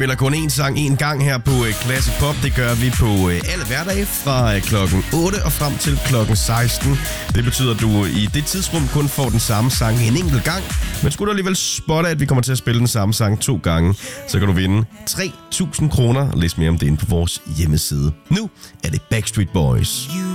spiller kun én sang én gang her på Classic Pop. Det gør vi på alle hverdage fra klokken 8 og frem til klokken 16. Det betyder, at du i det tidsrum kun får den samme sang en enkelt gang. Men skulle du alligevel spotte, at vi kommer til at spille den samme sang 2 gange, så kan du vinde 3.000 kroner. Læs mere om det inde på vores hjemmeside. Nu er det Backstreet Boys.